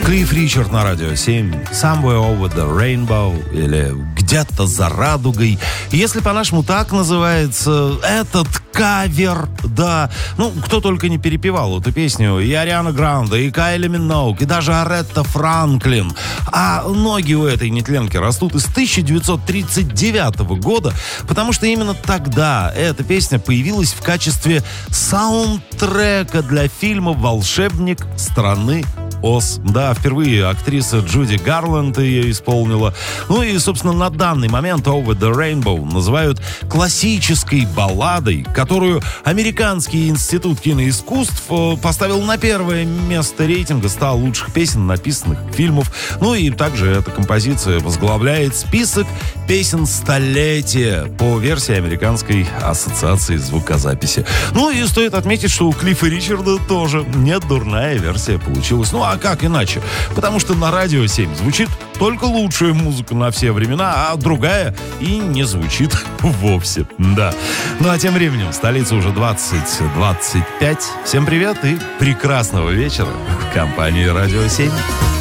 Клифф Ричард на радио 7, Somewhere Over the Rainbow, или Где-то за радугой. Если по-нашему так называется этот кавер, да. Ну, кто только не перепевал эту песню. И Ариана Гранде, и Кайли Миноуг, и даже Аретта Франклин. А ноги у этой нетленки растут из 1939 года, потому что именно тогда эта песня появилась в качестве саундтрека для фильма «Волшебник страны Оз». Да, впервые актриса Джуди Гарланд ее исполнила. Ну и, собственно, на данный момент Over the Rainbow называют классической балладой, которую Американский институт киноискусств поставил на первое место рейтинга 100 лучших песен, написанных фильмов. Ну и также эта композиция возглавляет список песен столетия по версии Американской ассоциации звукозаписи. Ну и стоит отметить, что у Клиффа Ричарда тоже нет дурная версия получилась. Ну а как иначе? Потому что на радио 7 звучит только лучшая музыка на все времена, а другая и не звучит вовсе. Да. Ну а тем временем в столице уже 20:25. Всем привет и прекрасного вечера в компании Радио 7.